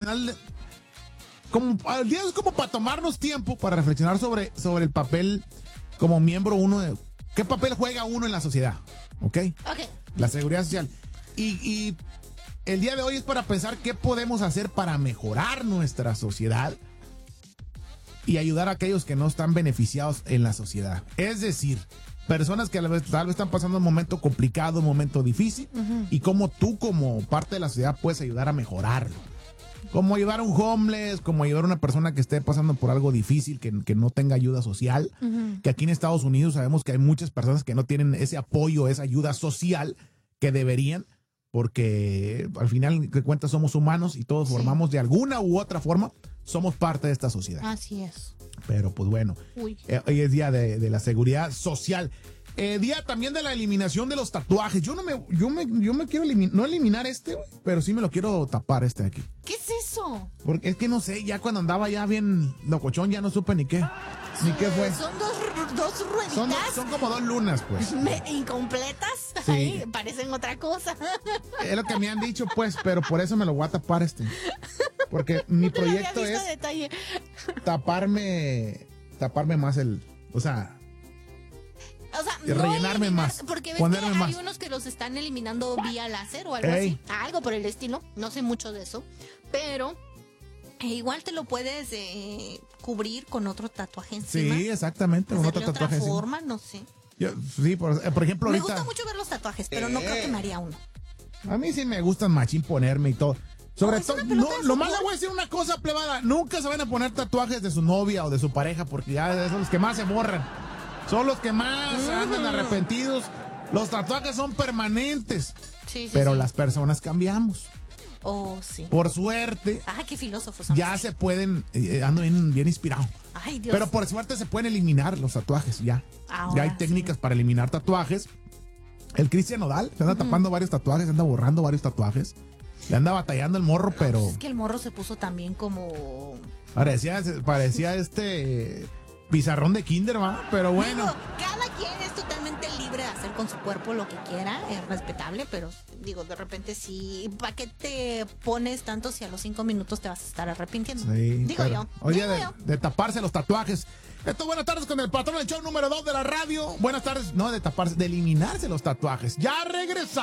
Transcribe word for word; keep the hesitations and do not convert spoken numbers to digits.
final, como, el día es como para tomarnos tiempo para reflexionar sobre, sobre el papel como miembro uno de, ¿qué papel juega uno en la sociedad? ¿Ok? Ok. La seguridad social. Y, y el día de hoy es para pensar qué podemos hacer para mejorar nuestra sociedad y ayudar a aquellos que no están beneficiados en la sociedad. Es decir, personas que a la vez, tal vez están pasando un momento complicado, un momento difícil, uh-huh. y cómo tú como parte de la sociedad puedes ayudar a mejorarlo. Como ayudar a un homeless, como ayudar a una persona que esté pasando por algo difícil, que, que no tenga ayuda social. Uh-huh. Que aquí en Estados Unidos sabemos que hay muchas personas que no tienen ese apoyo, esa ayuda social que deberían, porque al final de cuentas somos humanos y todos sí. formamos de alguna u otra forma, somos parte de esta sociedad. Así es. Pero pues bueno, eh, hoy es día de, de la seguridad social. Eh, día también de la eliminación de los tatuajes. Yo no me, yo me, yo me quiero eliminar, no eliminar este, pero sí me lo quiero tapar este de aquí. ¿Qué es eso? Porque es que no sé, ya cuando andaba ya bien locochón, ya no supe ni qué. Ni qué fue. Son dos, dos rueditas. Son, son como dos lunas, pues. Me, incompletas. Sí. Ay, parecen otra cosa. Es lo que me han dicho, pues, pero por eso me lo voy a tapar este. Porque mi no proyecto es detalle. taparme, taparme más el, o sea. O sea, no rellenarme eliminar, más. Porque ves ponerme que hay más. unos que los están eliminando vía láser o algo Ey. así. Algo por el estilo. No sé mucho de eso. Pero eh, igual te lo puedes eh, cubrir con otro tatuaje encima. Sí, exactamente. Con otro tatuaje de otra forma, encima. no sé. Yo, sí, por, por ejemplo, me ahorita. Me gusta mucho ver los tatuajes, pero no creo que me haría uno. A mí sí me gustan machín ponerme y todo. Sobre no, todo, no, lo más le voy a decir una cosa, plebada. Nunca se van a poner tatuajes de su novia o de su pareja, porque ya son los que más se borran. Son los que más uh-huh. andan arrepentidos. Los tatuajes son permanentes. Sí, sí, pero sí. las personas cambiamos. Oh, sí. Por suerte. Ay, qué filósofos. Ya se pueden, eh, ando bien, bien inspirado. Ay, Dios. Pero por suerte se pueden eliminar los tatuajes, ya. Ahora ya hay técnicas sí. para eliminar tatuajes. El Cristian Nodal se anda uh-huh. tapando varios tatuajes, se anda borrando varios tatuajes. Le anda batallando el morro, pero... No, pues es que el morro se puso también como... Parecía, parecía este... pizarrón de kinder, ¿va? Pero bueno. Digo, cada quien es totalmente libre de hacer con su cuerpo lo que quiera, es respetable, pero digo, de repente sí, ¿para qué te pones tanto si a los cinco minutos te vas a estar arrepintiendo? Sí, digo yo. Oye, digo de, yo. de taparse los tatuajes. Esto, buenas tardes con el patrón del show número dos de la radio. Buenas tardes, no de taparse, de eliminarse los tatuajes. Ya regresa.